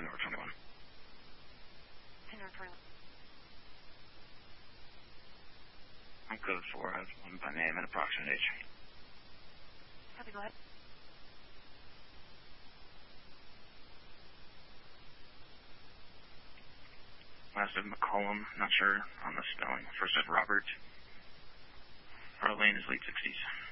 North 21. North 21. I'm code 4. I have one by name and approximate age. Copy, go ahead. Last of McCollum, not sure on the spelling. First of Robert. Arlene is late 60s.